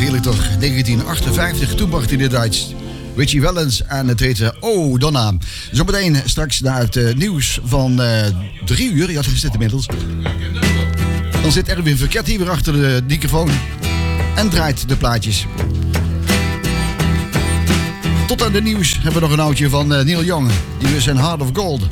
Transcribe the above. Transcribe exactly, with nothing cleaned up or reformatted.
heerlijk toch? negentien achtenvijftig, toen bracht hij dit uit. Richie Valens en het heette Oh Donna. Zometeen straks naar het uh, nieuws van uh, drie uur. Ja, dat is dit inmiddels. Dan zit Erwin Verket hier weer achter de microfoon en draait de plaatjes. Tot aan de nieuws hebben we nog een oudje van uh, Neil Young. Die is zijn Heart of Gold.